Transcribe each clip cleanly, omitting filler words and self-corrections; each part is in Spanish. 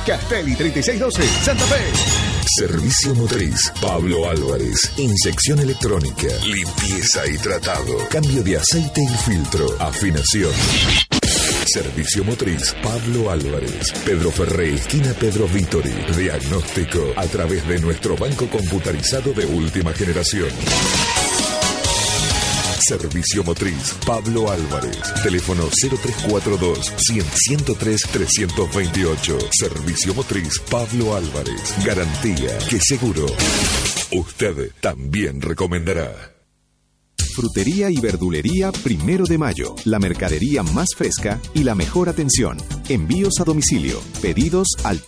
Castelli 3612, Santa Fe. Servicio motriz Pablo Álvarez. Inyección electrónica, limpieza y tratado, cambio de aceite y filtro, afinación. Servicio motriz Pablo Álvarez. Pedro Ferré, esquina Pedro Vítori. Diagnóstico a través de nuestro banco computarizado de última generación. Servicio motriz Pablo Álvarez. Teléfono 0342-103-328. Servicio motriz Pablo Álvarez. Garantía que seguro usted también recomendará. Frutería y verdulería 1 de Mayo. La mercadería más fresca y la mejor atención. Envíos a domicilio. Pedidos al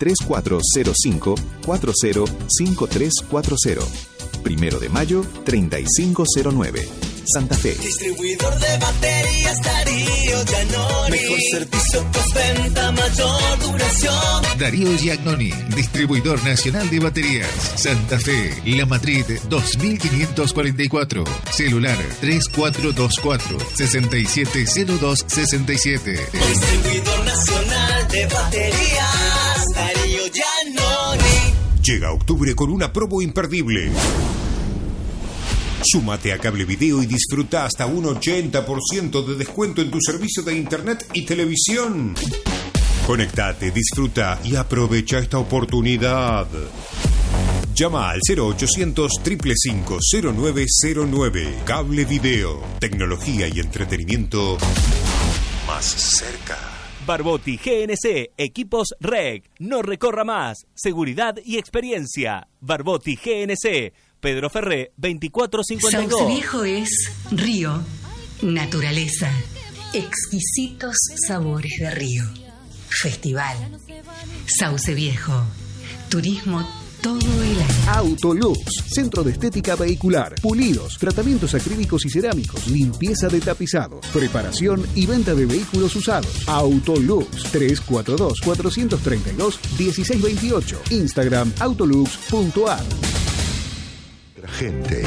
3405-405340. 1 de Mayo, 3509. Santa Fe. Distribuidor de baterías Darío Giannoni. Mejor servicio, postventa, mayor duración. Darío Giannoni, distribuidor nacional de baterías. Santa Fe, La Madrid 2544. Celular 3424-670267. Distribuidor nacional de baterías Darío Giannoni. Llega octubre con una promo imperdible. Súmate a Cable Video y disfruta hasta un 80% de descuento en tu servicio de internet y televisión. Conectate, disfruta y aprovecha esta oportunidad. Llama al 0800-555-0909. Cable Video. Tecnología y entretenimiento más cerca. Barbotti GNC, equipos REC. No recorra más. Seguridad y experiencia. Barbotti GNC. Pedro Ferré, 2452. Sauce Viejo es río, naturaleza, exquisitos sabores de río, festival. Sauce Viejo, turismo todo el año. Autolux, centro de estética vehicular, pulidos, tratamientos acrílicos y cerámicos, limpieza de tapizados, preparación y venta de vehículos usados. Autolux, 342-432-1628. Instagram, autolux.ar. Gente.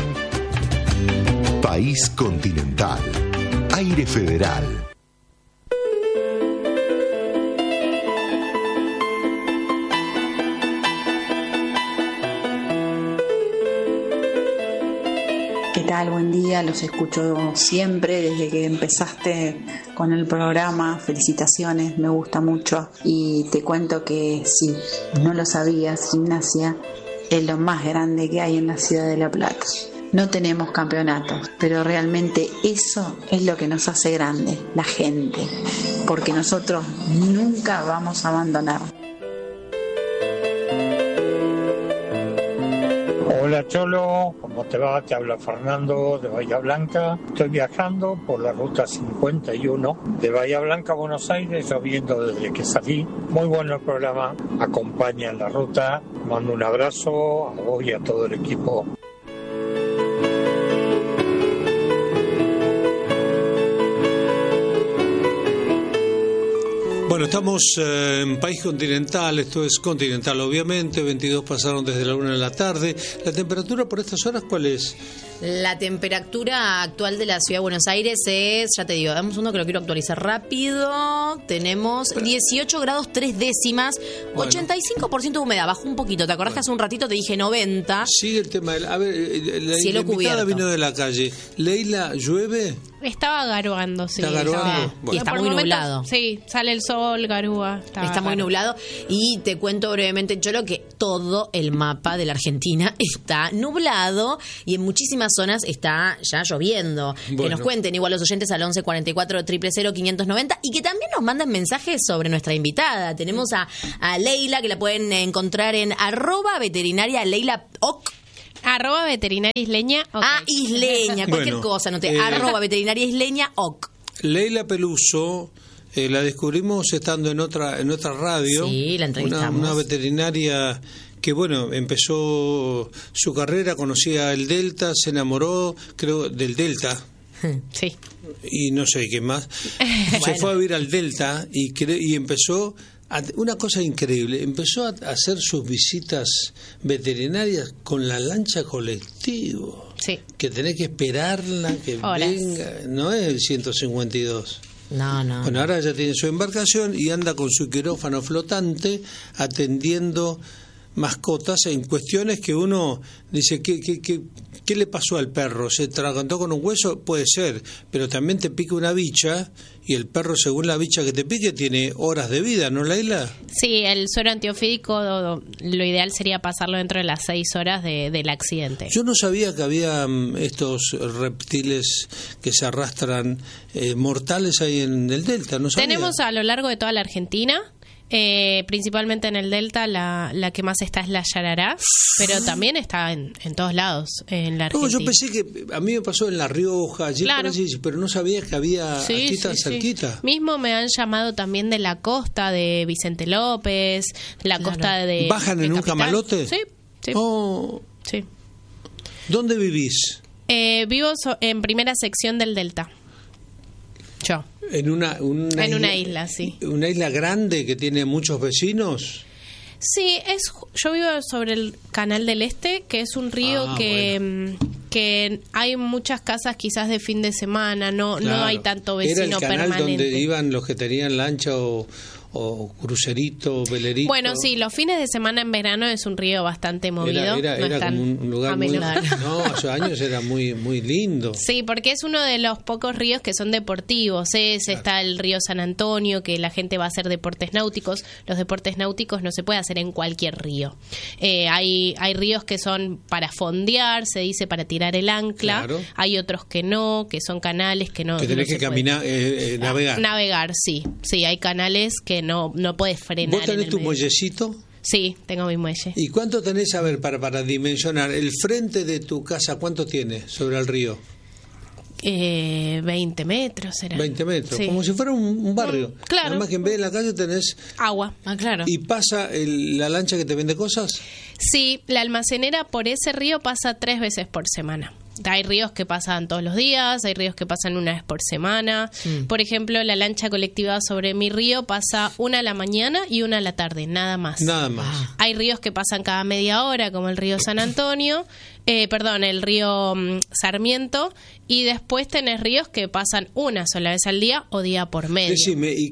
País continental. Aire federal. ¿Qué tal? Buen día, los escucho siempre desde que empezaste con el programa. Felicitaciones, me gusta mucho. Y te cuento que si no lo sabías, Gimnasia es lo más grande que hay en la ciudad de La Plata. No tenemos campeonatos, pero realmente eso es lo que nos hace grande, la gente, porque nosotros nunca vamos a abandonar. Hola Cholo, ¿cómo te va? Te habla Fernando de Bahía Blanca. Estoy viajando por la ruta 51 de Bahía Blanca a Buenos Aires, lloviendo desde que salí. Muy bueno el programa, acompaña en la ruta. Mando un abrazo a vos y a todo el equipo. Bueno, estamos en País Continental, esto es continental obviamente, 22 pasaron desde la 1 de la tarde. ¿La temperatura por estas horas cuál es? La temperatura actual de la Ciudad de Buenos Aires es, ya te digo, dame un segundo que lo quiero actualizar rápido. Tenemos 18 grados 3 décimas, bueno. 85% de humedad, bajó un poquito. ¿Te acordás que hace un ratito te dije 90? Sigue el tema, a ver, la cielo invitada cubierto. vino de la calle. Leila, ¿llueve? Estaba garuando, sí. ¿Está garuando? Bueno. Y está muy nublado. Sí, sale el sol, garúa. Está muy nublado. Y te cuento brevemente, Cholo, que todo el mapa de la Argentina está nublado y en muchísimas zonas está ya lloviendo. Bueno. Que nos cuenten igual los oyentes al 11 44 000 590 y que también nos manden mensajes sobre nuestra invitada. Tenemos a Leila, que la pueden encontrar en @veterinaria Leila Oc. @veterinaria isleña. Okay. Isleña, cualquier cosa, no te. @veterinaria isleña Oc. Leila Peluso, la descubrimos estando en otra radio. Sí, la entrevistamos. Una veterinaria que, bueno, empezó su carrera, conocía el Delta, se enamoró, creo, del Delta. Sí. Y no sé qué más. Bueno. Se fue a vivir al Delta y empezó... Una cosa increíble, empezó a hacer sus visitas veterinarias con la lancha colectivo. Sí. Que tenés que esperarla, que venga, no es el 152. No. Bueno, ahora ya tiene su embarcación y anda con su quirófano flotante atendiendo mascotas en cuestiones que uno dice, ¿qué le pasó al perro? ¿Se atragantó con un hueso? Puede ser, pero también te pica una bicha y el perro, según la bicha que te pique, tiene horas de vida, ¿no, Leila? Sí, el suero antiofídico lo ideal sería pasarlo dentro de las 6 horas del accidente. Yo no sabía que había estos reptiles que se arrastran mortales ahí en el delta, no sabía. Tenemos a lo largo de toda la Argentina. Principalmente en el delta la que más está es la yarará, pero también está en todos lados en la Argentina. No, yo pensé que a mí me pasó en La Rioja, allí claro. pero no sabía que había aquí tan cerquita. Sí. Mismo me han llamado también de la costa de Vicente López, la costa de ¿Bajan en un camalote? Sí. Oh. Sí. ¿Dónde vivís? Vivo en primera sección del delta. Yo. En una isla, sí. ¿Una isla grande que tiene muchos vecinos? Sí, yo vivo sobre el Canal del Este, que es un río que hay muchas casas quizás de fin de semana, no hay tanto vecino permanente. ¿Era el canal donde iban los que tenían lancha o crucerito, velerito? Bueno, sí, los fines de semana en verano es un río bastante movido. Era como un lugar No, hace años era muy muy lindo. Sí, porque es uno de los pocos ríos que son deportivos. Está el río San Antonio, que la gente va a hacer deportes náuticos. Los deportes náuticos no se puede hacer en cualquier río. Hay ríos que son para fondear, se dice para tirar el ancla. Claro. Hay otros que no, que son canales que no. Que tenés que caminar, navegar. Navegar, sí. Sí, hay canales que no puedes frenar. ¿Vos tenés tu muellecito? Sí, tengo mi muelle. ¿Y cuánto tenés, a ver, para dimensionar? ¿El frente de tu casa cuánto tiene sobre el río? 20 metros será. 20 metros, sí. Como si fuera un barrio. Claro. Nada más que en vez de la calle tenés agua. Claro. ¿Y pasa la lancha que te vende cosas? Sí, la almacenera por ese río pasa 3 veces por semana. Hay ríos que pasan todos los días, hay ríos que pasan una vez por semana. Por ejemplo, la lancha colectiva sobre mi río pasa una a la mañana y una a la tarde, nada más. Nada más. Hay ríos que pasan cada media hora, como el río San Antonio, el río Sarmiento, y después tenés ríos que pasan una sola vez al día o día por medio. Decime, ¿y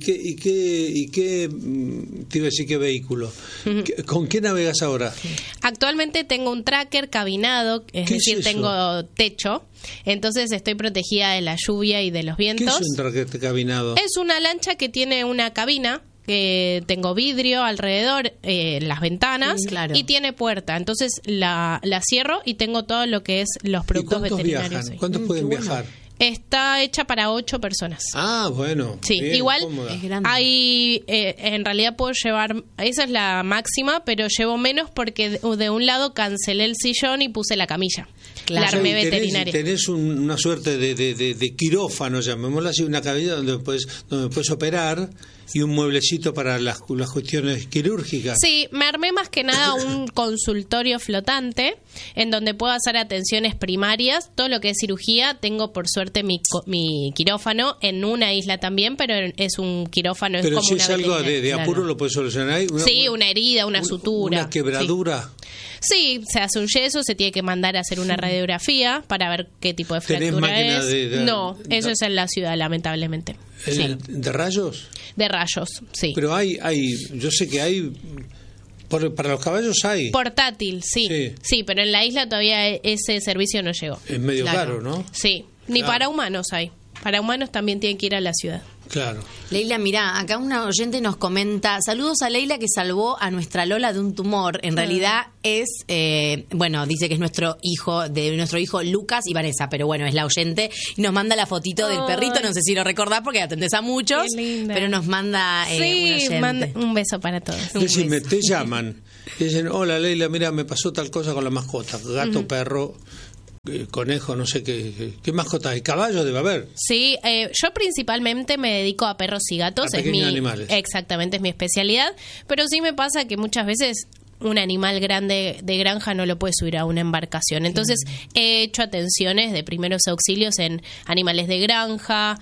qué te iba a decir qué vehículo? ¿Con qué navegas ahora? Actualmente tengo un tracker cabinado, es decir, tengo techo, entonces estoy protegida de la lluvia y de los vientos. ¿Qué es un tracker cabinado? Es una lancha que tiene una cabina, que tengo vidrio alrededor, las ventanas, y tiene puerta, entonces la cierro y tengo todo lo que es los productos veterinarios. Viajan? ¿Cuántos pueden viajar? Está hecha para 8 personas. Ah, bueno. Sí, bien, igual cómoda. hay, en realidad puedo llevar, esa es la máxima, pero llevo menos porque de un lado cancelé el sillón y puse la camilla. Claro. La armé veterinaria. Tenés una suerte de quirófano, llamémoslo así, una cabina donde puedes operar y un mueblecito para las cuestiones quirúrgicas. Sí, me armé más que nada un consultorio flotante en donde puedo hacer atenciones primarias, todo lo que es cirugía. Tengo por suerte mi quirófano en una isla también, pero es un quirófano. Pero es como si una es algo de apuro, claro. ¿lo puedes solucionar ahí? Una herida, una sutura. ¿Una quebradura? Sí, se hace un yeso, se tiene que mandar a hacer una radiografía para ver qué tipo de fractura es. No, eso es en la ciudad, lamentablemente. ¿De rayos? De rayos, sí. Pero yo sé que hay, para los caballos hay. Portátil, sí, pero en la isla todavía ese servicio no llegó. Es medio caro, ¿no? Sí, ni para humanos hay. Para humanos también tienen que ir a la ciudad. Claro. Leila, mirá, acá una oyente nos comenta, saludos a Leila que salvó a nuestra Lola de un tumor. En realidad es, dice que es nuestro hijo Lucas y Vanessa, pero bueno, es la oyente y nos manda la fotito del perrito, no sé si lo recordás porque atendés a muchos, pero nos manda un oyente. Un beso para todos. Decime, te llaman y dicen, hola Leila, mira, me pasó tal cosa con la mascota, gato, perro, conejo, no sé qué mascotas hay. ¿Caballos debe haber? Sí, yo principalmente me dedico a perros y gatos. A pequeños animales. Exactamente, es mi especialidad. Pero sí me pasa que muchas veces un animal grande de granja no lo puede subir a una embarcación. Entonces he hecho atenciones de primeros auxilios en animales de granja,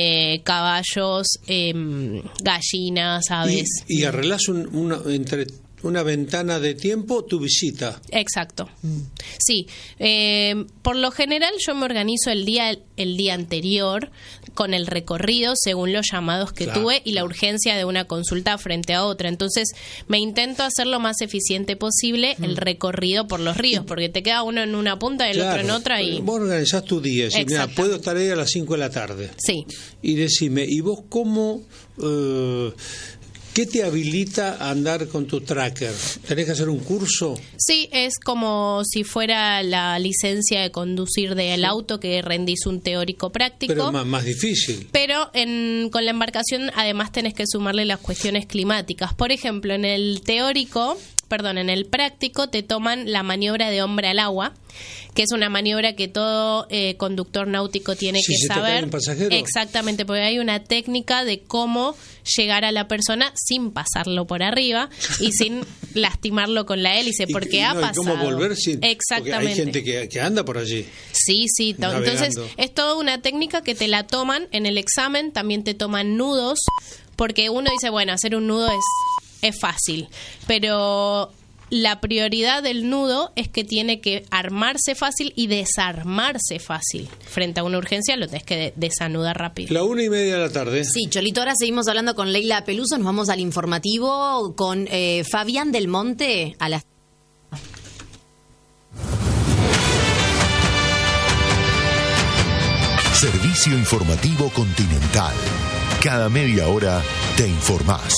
caballos, gallinas, aves. ¿Y arreglás entre una ventana de tiempo tu visita. Exacto. Sí. Por lo general yo me organizo el día anterior con el recorrido según los llamados que tuve y la urgencia de una consulta frente a otra. Entonces me intento hacer lo más eficiente posible el recorrido por los ríos, porque te queda uno en una punta y el otro en otra. Y vos organizás tu día. Decís, mira, puedo estar ahí a las 5 de la tarde. Sí. Y decime, ¿y vos cómo... ¿qué te habilita a andar con tu tracker? ¿Tenés que hacer un curso? Sí, es como si fuera la licencia de conducir del auto, que rendís un teórico práctico. Pero más difícil. Pero con la embarcación además tenés que sumarle las cuestiones climáticas. Por ejemplo, en el práctico te toman la maniobra de hombre al agua, que es una maniobra que todo conductor náutico tiene que saber. ¿Se te cae un pasajero? Exactamente, porque hay una técnica de cómo llegar a la persona sin pasarlo por arriba y sin lastimarlo con la hélice, porque ha pasado. ¿Cómo volver sin? Exactamente. Porque hay gente que anda por allí. Sí. Entonces es toda una técnica que te la toman en el examen, también te toman nudos, porque uno dice, bueno, hacer un nudo es fácil, pero la prioridad del nudo es que tiene que armarse fácil y desarmarse fácil. Frente a una urgencia lo tenés que desanudar rápido. 1:30 de la tarde. Sí, Cholito, ahora seguimos hablando con Leila Peluso, nos vamos al informativo con Fabián del Monte a las... Servicio Informativo Continental. Cada media hora te informás.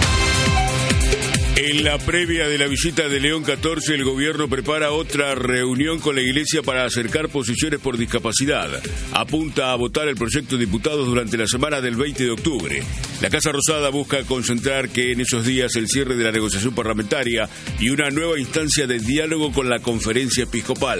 En la previa de la visita de León XIV, el gobierno prepara otra reunión con la Iglesia para acercar posiciones por discapacidad. Apunta a votar el proyecto de diputados durante la semana del 20 de octubre. La Casa Rosada busca concentrar que en esos días el cierre de la negociación parlamentaria y una nueva instancia de diálogo con la Conferencia Episcopal.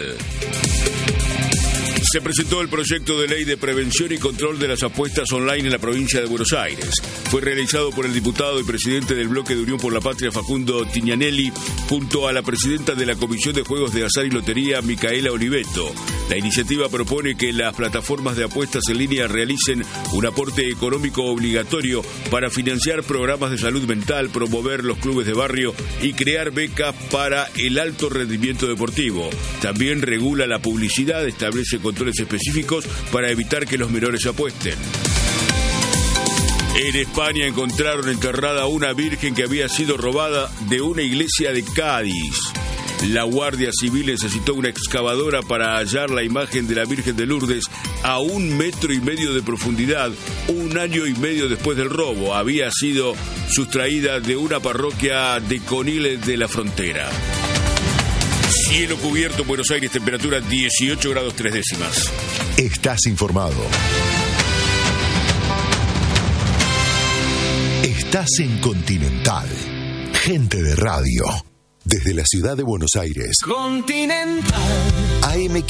Se presentó el proyecto de ley de prevención y control de las apuestas online en la provincia de Buenos Aires. Fue realizado por el diputado y presidente del Bloque de Unión por la Patria, Facundo Tignanelli, junto a la presidenta de la Comisión de Juegos de Azar y Lotería, Micaela Oliveto. La iniciativa propone que las plataformas de apuestas en línea realicen un aporte económico obligatorio para financiar programas de salud mental, promover los clubes de barrio y crear becas para el alto rendimiento deportivo. También regula la publicidad, establece controles específicos para evitar que los menores apuesten. En España encontraron enterrada una virgen que había sido robada de una iglesia de Cádiz. La Guardia Civil necesitó una excavadora para hallar la imagen de la Virgen de Lourdes a 1,5 metros de profundidad, 1 año y medio después del robo. Había sido sustraída de una parroquia de Coniles de la Frontera. Cielo cubierto, Buenos Aires, temperatura 18 grados 3 décimas. Estás informado. Estás en Continental. Gente de radio. Desde la ciudad de Buenos Aires. Continental. AM